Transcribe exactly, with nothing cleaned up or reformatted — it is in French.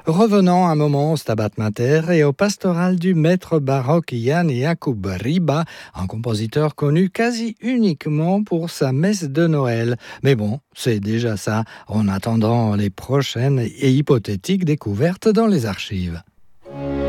Revenons un moment au Stabat Mater et au pastoral du maître baroque Jan Jakub Ryba, un compositeur connu quasi uniquement pour sa messe de Noël. Mais bon, c'est déjà ça, en attendant les prochaines et hypothétiques découvertes dans les archives.